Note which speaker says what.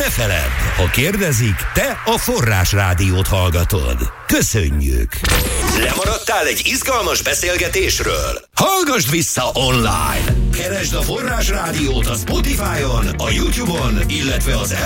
Speaker 1: Ne feledd, ha kérdezik, te a Forrás Rádiót hallgatod. Köszönjük! Lemaradtál egy izgalmas beszélgetésről? Hallgasd vissza online! Keresd a Forrás Rádiót a Spotify-on, a YouTube-on, illetve az